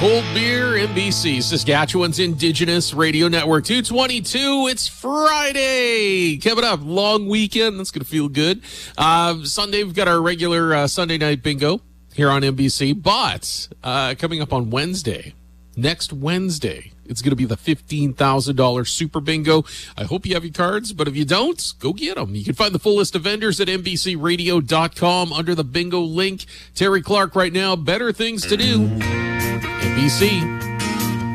Cold Beer NBC, Saskatchewan's Indigenous Radio Network. 222, it's Friday. Coming up, long weekend. That's going to feel good. Sunday, we've got our regular Sunday night bingo here on NBC. But coming up on Wednesday, next Wednesday, it's going to be the $15,000 Super Bingo. I hope you have your cards, but if you don't, go get them. You can find the full list of vendors at NBCRadio.com under the bingo link. Terry Clark right now, better things to do. NBC.